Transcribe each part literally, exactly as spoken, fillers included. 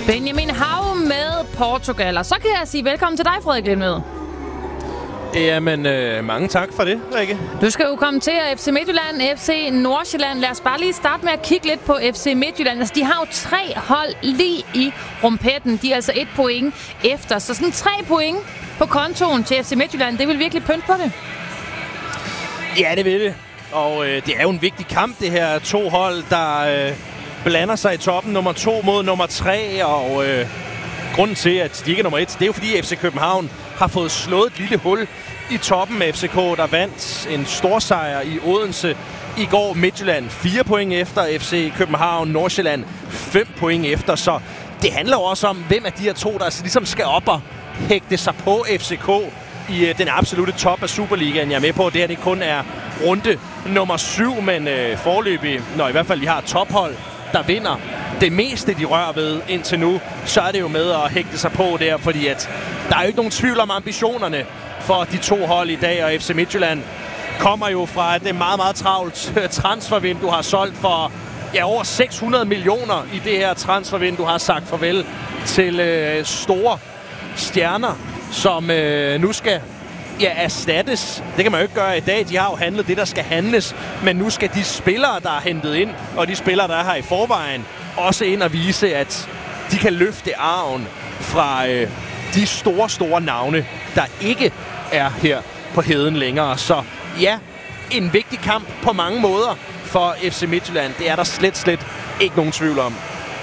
Benjamin Hav med Portugal. Og så kan jeg sige velkommen til dig, Frederik Lindmed. Jamen, øh, mange tak for det, Rikke. Du skal jo kommentere F C Midtjylland, F C Nordsjælland. Lad os bare lige starte med at kigge lidt på F C Midtjylland. Altså, de har jo tre hold lige i rumpetten. De er altså et point efter. Så sådan tre point på kontoen til F C Midtjylland, det vil virkelig pynte på det. Ja, det vil det. Og øh, det er jo en vigtig kamp, det her to hold, der øh, blander sig i toppen. Nummer to mod nummer tre. Og øh, grunden til, at de ikke er nummer et, det er jo fordi F C København har fået slået et lille hul i toppen med F C K, der vandt en stor sejr i Odense i går. Midtjylland fire point efter, F C København, Nordsjælland fem point efter. Så det handler jo også om, hvem af de her to, der altså ligesom skal op og hægte sig på F C K i uh, den absolute top af Superligaen. Jeg er med på, at det her det kun er runde nummer syv, men uh, foreløbig, når i hvert fald vi har tophold, der vinder det meste, de rører ved indtil nu, så er det jo med at hægte sig på der, fordi at der er jo ikke nogen tvivl om ambitionerne for de to hold i dag, og F C Midtjylland kommer jo fra et meget, meget travlt transfervindue, har solgt for ja, over seks hundrede millioner i det her transfervindue, har sagt farvel til øh, store stjerner, som øh, nu skal ja, erstattes. Det kan man jo ikke gøre i dag. De har jo handlet det, der skal handles, men nu skal de spillere, der er hentet ind, og de spillere, der er her i forvejen, også ind og vise, at de kan løfte arven fra øh, de store, store navne, der ikke er her på heden længere. Så ja, en vigtig kamp på mange måder for F C Midtjylland. Det er der slet, slet ikke nogen tvivl om.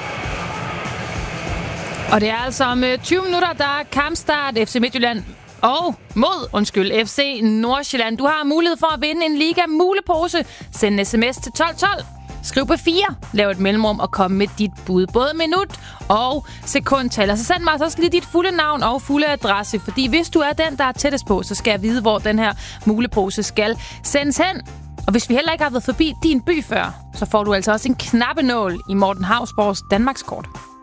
Og det er altså om tyve minutter, der er kampstart. F C Midtjylland og mod, undskyld, F C Nordsjælland. Du har mulighed for at vinde en Liga mulepose. Send en sms til tolv tolv. Skriv på fire, lav et mellemrum og kom med dit bud. Både minut og sekundtal. Og så send mig også lige dit fulde navn og fulde adresse. Fordi hvis du er den, der er tættest på, så skal jeg vide, hvor den her mulepose skal sendes hen. Og hvis vi heller ikke har været forbi din by før, så får du altså også en knappenål i Morten Hausborgs Danmarkskort.